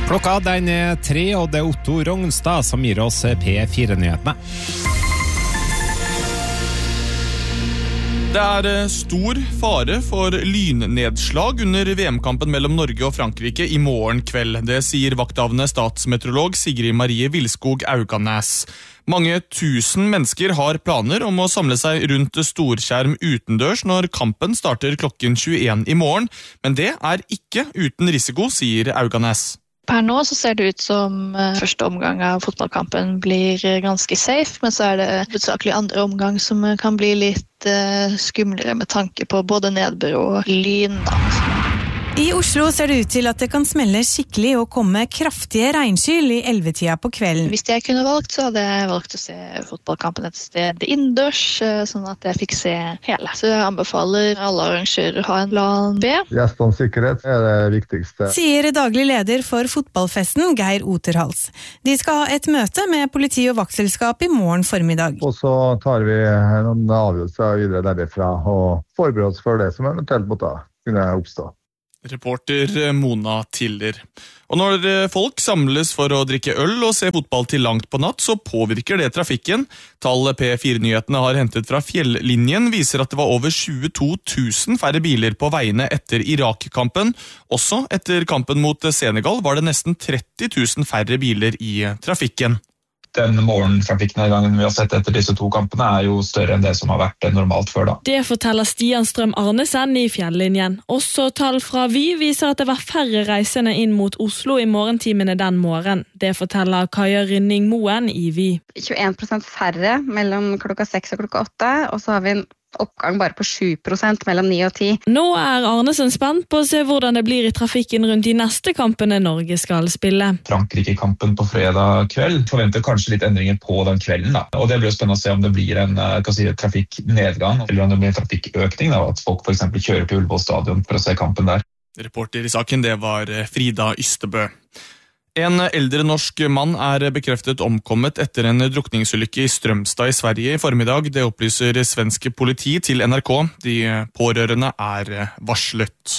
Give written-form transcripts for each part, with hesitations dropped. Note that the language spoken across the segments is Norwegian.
Klokka den 3, og det Otto Rognstad som gir oss P4-nyhetene. Det stor fare for lynnedslag under VM-kampen mellom Norge og Frankrike i morgen kveld. Det sier vakthavende statsmeteorolog Sigrid Marie Vilskog Auganes. Mange tusen mennesker har planer om å samle seg rundt storskjerm utendørs når kampen starter klokken 21 i morgen, men det ikke uten risiko, sier Auganes. Per nå så ser det ut som første omgang av fotballkampen blir ganske safe, men så det hovedsakelig andre omgang som kan bli litt skumlere med tanke på både nedbør og lyn. I Oslo ser det ut til at det kan smelle skikkelig og komme kraftige regnskyll i 11-tida på kvelden. Hvis jeg kunne valgt, så hadde jeg valgt å se fotballkampen et sted innendørs, sånn at jeg fikk se hele. Så jeg anbefaler alle arrangører å ha en plan B. Gjestenes sikkerhet det viktigste. Sier daglig leder for fotballfesten, Geir Oterhals. De skal ha et møte med politi- og vaktselskap i morgen formiddag. Og så tar vi noen avgjørelser videre derifra og forbereder oss for det som eventuelt måtte kunne oppstå. Reporter Mona Tiller. Og når folk samles for å drikke øl og se fotball til langt på natt, så påvirker det trafikken. Tall P4-nyhetene har hentet fra Fjellinjen viser at det var over 22 000 færre biler på veiene etter Irak-kampen. Også etter kampen mot Senegal var det nesten 30 000 færre biler i trafikken. Den morgentrafikknedgangen vi har sett etter disse to kampene jo større enn det som har vært normalt før da. Det forteller Stian Strøm Arnesen i Fjellinjen. Også tall fra Vy viser at det var færre reisende inn mot Oslo i morgentimene den morgen. Det forteller Kaja Rynning Moen i Vy. 21% færre mellom klokka 6 og klokka 8, og så har vi en oppgang bare på 7% mellom 9 og 10. Nå Arnesen spent på å se hvordan det blir i trafikken rundt de neste kampene Norge skal spille. Frankrike-kampen på fredag kveld forventer kanskje litt endringer på den kvelden. Da. Og det blir spennende å se om det blir en trafikknedgang, eller om det blir en trafikkøkning, da, at folk for eksempel kjører til Ullevål stadion for å se kampen der. Reporter i saken, det var Frida Ystebø. En eldre norsk mann bekreftet omkommet etter en drukningsulykke i Strømstad i Sverige i formiddag. Det opplyser svenske politi til NRK. De pårørende varslet.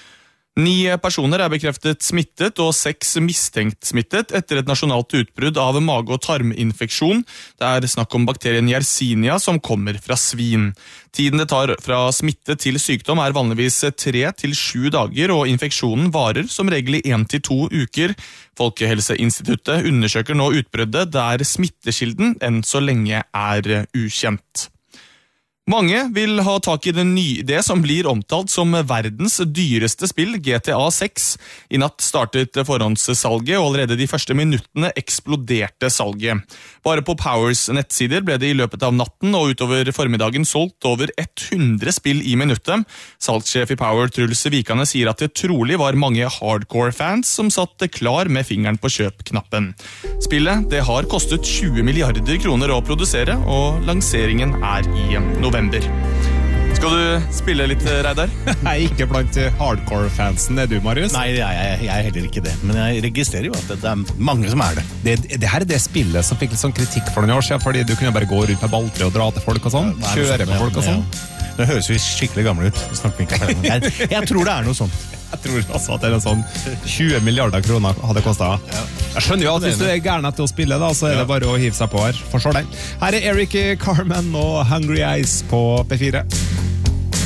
9 personer bekreftet smittet og 6 mistenkt smittet etter et nasjonalt utbrudd av mage- og tarminfeksjon. Det snakk om bakterien Yersinia som kommer fra svin. Tiden det tar fra smitte til sykdom vanligvis 3 til 7 dager, og infeksjonen varer som regel i 1 til 2 uker. Folkehelseinstituttet undersøker nå utbruddet der smittekilden enn så lenge ukjent. Mange vil ha tak i det som blir omtalt som verdens dyreste spill, GTA 6. I natt startet forhåndssalget, og allerede de første minuttene eksploderte salget. Bare på Powers nettsider ble det i løpet av natten og utover formiddagen solgt over 100 spill i minuttet. Salgssjef i Power, Truls Vikane, sier at det trolig var mange hardcore-fans som satt klar med fingeren på kjøp-knappen. Spillet det har kostet 20 milliarder kroner å produsere, og lanseringen i november. Skal du spille litt, Reidar? Jeg ikke blant hardcore-fansen, du, Marius? Nei, jeg heller ikke det. Men jeg registrerer jo at det mange som det. Det her det spillet som fikk litt sånn kritikk for noen år siden, fordi du kunne bare gå rundt med balltre og dra til folk og sånn. Kjøre med folk og sånn. Det høres jo skikkelig gammel ut. Jeg tror det noe sånt. Jeg tror også at det sånn 20 milliarder kroner hadde kostet. Jeg skjønner jo at hvis du gæren etter å spille, da, så det bare å hive seg på her. Forstår den. Her Eric Carmen og Hungry Eyes på P4.